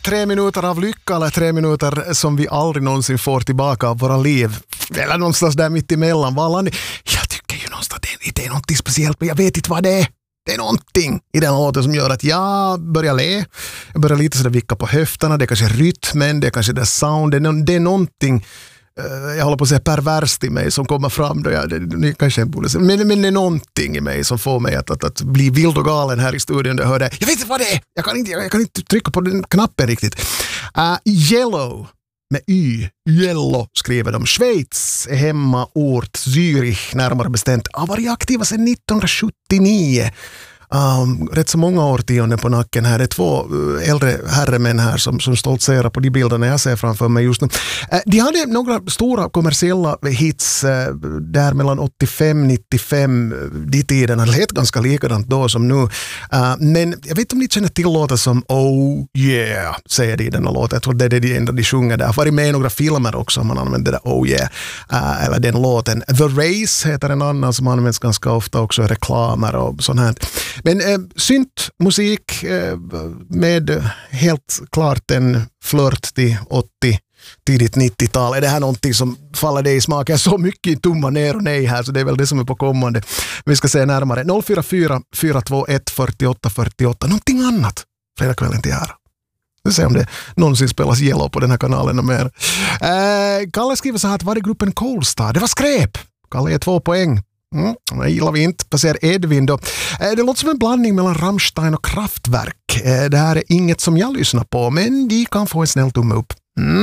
3 minuter av lycka eller 3 minuter som vi aldrig någonsin får tillbaka av våra liv. Eller någonstans där mitt emellan. Jag tycker ju någonstans att det är något speciellt, men jag vet inte vad det är. Det är någonting i den låten som gör att jag börjar le. Jag börjar lite sådär vicka på höfterna. Det är kanske rytmen, det är kanske det sound. Det är någonting, jag håller på att säga perverst i mig som kommer fram. Det kanske borde säga. Men det är någonting i mig som får mig att bli vild och galen här i studion. Jag vet inte vad det är. Jag kan inte trycka på den knappen riktigt. Yellow. Med Y. Yellow skriver de. Schweiz är hemmaort. Zürich närmare bestämt. Har varit aktiva sedan 1979. Rätt så många årtionden på nacken här. Det är 2 äldre herremän här som stoltserar på de bilderna jag ser framför mig just nu. De hade några stora kommersiella hits där mellan 85-95. De tiderna lät ganska likadant då som nu. Men jag vet inte om ni känner till låtar som Oh yeah, säger de i denna låt. Jag tror det är det enda de sjunger där. Jag har varit med i några filmer också om man använder det där Oh yeah. Eller den låten. The Race heter en annan som används ganska ofta också i reklamer och sånt här. Men syntmusik med helt klart en flört till 80, tidigt 90-tal. Är det här någonting som faller dig i smak? Jag så mycket i tumma ner och nej här, så det är väl det som är på kommande. Vi ska se närmare. 044 421 48 48. Någonting annat. Fredagskvällen till här. Vi ser om det någonsin spelas Yellow på den här kanalen och mer. Kalle skriver så här att var det gruppen Coldstad? Det var skräp. Kalle är 2 poäng. Det gillar vi inte. Passerar Edvin då. Det låter som en blandning mellan Rammstein och Kraftwerk. Det här är inget som jag lyssnar på, men de kan få en snäll tumme upp.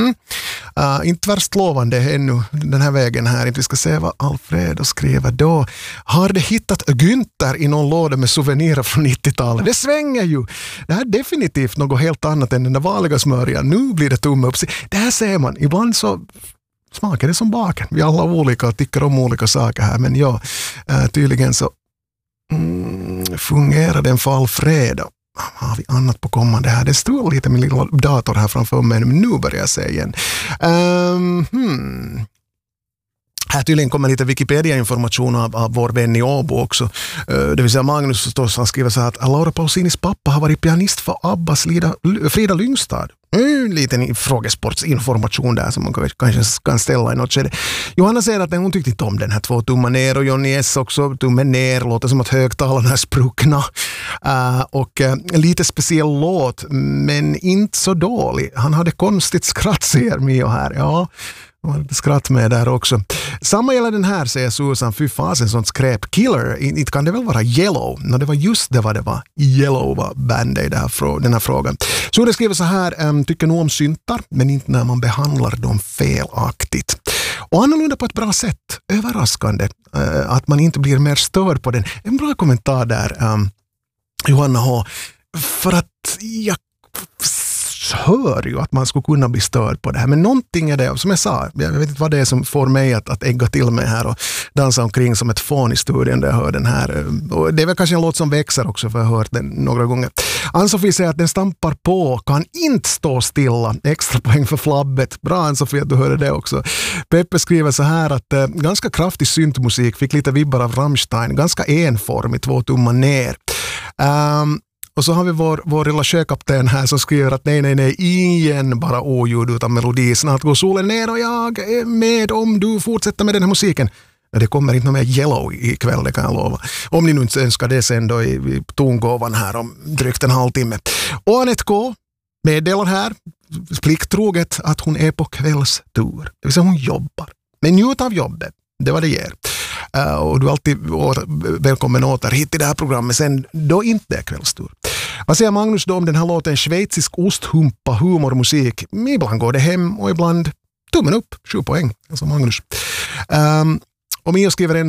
Inte värst lovande ännu den här vägen här. Vi ska se vad Alfredo skriver då. Har det hittat Günther i någon låda med souvenirer från 90-talet? Det svänger ju. Det här är definitivt något helt annat än den där vanliga smörjan. Nu blir det tumme upp. Det här ser man. Ibland så smakar det som baken. Vi alla olika och tycker om olika saker här. Men ja, tydligen så fungerar den för Alfredo. Har vi annat på kommande här? Det står lite med lilla dator här framför mig. Men nu börjar jag se igen. Här tydligen kommer lite Wikipedia-information av vår vän i Åbo också. Det vill säga Magnus förstås, han skriver så här att Laura Pausinis pappa har varit pianist för Abbas Frida Lyngstad. En liten frågesportsinformation där som man kanske kan ställa i något skede. Johanna säger att hon tyckte inte om den här 2 tummar ner och Johnny S också tummen ner. Låter som att högtalarna är spruckna. Och en lite speciell låt, men inte så dålig. Han hade konstigt skratt, säger Mio här. Ja, det var lite skratt med där också. Samma gäller den här, säger Susan. Fy fasen, sånt skräp. Killer, inte kan det väl vara Yellow? Det var just det vad det var. Yellow var bandet i den här frågan. Så det skriver så här, tycker nog om syntar, men inte när man behandlar dem felaktigt. Och annorlunda på ett bra sätt. Överraskande att man inte blir mer störd på den. En bra kommentar där, Johanna har. För att jag hör ju att man skulle kunna bli störd på det här. Men någonting är det, som jag sa, jag vet inte vad det är som får mig att ägga till mig här och dansa omkring som ett fån i studion där jag hör den här. Och det är väl kanske en låt som växer också, för jag har hört den några gånger. Ann-Sofie säger att den stampar på, kan inte stå stilla. Extra poäng för flabbet. Bra Ann-Sofie att du hörde det också. Peppe skriver så här att ganska kraftig syntmusik, fick lite vibbar av Rammstein, ganska enformig, 2 tummar ner. Och så har vi vår lilla sjökapten här som skriver att nej, igen bara oljud utan melodi. Snart går solen ner och jag är med om du fortsätter med den här musiken. Det kommer inte mer Yellow ikväll, det kan jag lova. Om ni nu inte önskar det sen då i tongåvan här om drygt en halvtimme. Och Anette K meddelar här plikttroget att hon är på kvällstur. Det vill säga hon jobbar. Men njut av jobbet, det var det ger. Och du är alltid välkommen åter hit i det här programmet sen då inte är kvällstur. Vad säger Magnus då om den här låten schweizisk osthumpa humormusik? Ibland går det hem och ibland tummen upp, 7 poäng. Alltså Magnus. Och Mia skriver